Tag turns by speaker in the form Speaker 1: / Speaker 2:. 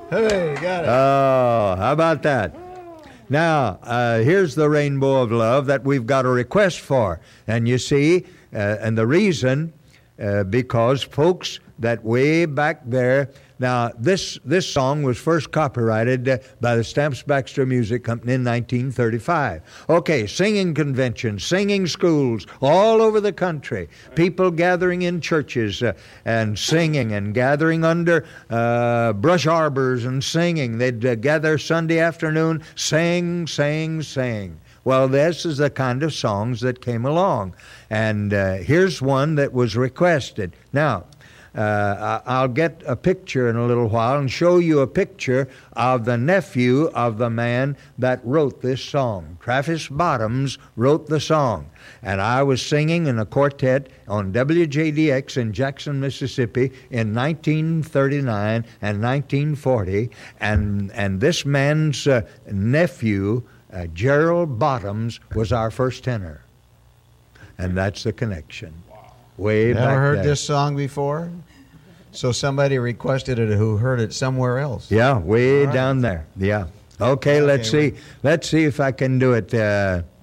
Speaker 1: Hey, got it.
Speaker 2: Oh, how about that? Now, here's the Rainbow of Love that we've got a request for. And you see, and the reason, because folks that way back there, now this song was first copyrighted by the Stamps Baxter Music Company in 1935. Okay, singing conventions, singing schools all over the country, people gathering in churches and singing and gathering under brush arbors and singing. They'd gather Sunday afternoon, sing, sing, sing. Well, this is the kind of songs that came along. And here's one that was requested. Now, I'll get a picture in a little while and show you a picture of the nephew of the man that wrote this song. Travis Bottoms wrote the song. And I was singing in a quartet on WJDX in Jackson, Mississippi in 1939 and 1940. And this man's nephew, Gerald Bottoms, was our first tenor. And that's the connection. Way back
Speaker 1: Never heard
Speaker 2: there.
Speaker 1: this song before? So somebody requested it who heard it somewhere else.
Speaker 2: Yeah, way down there. Yeah. Okay, let's see. Let's see if I can do it.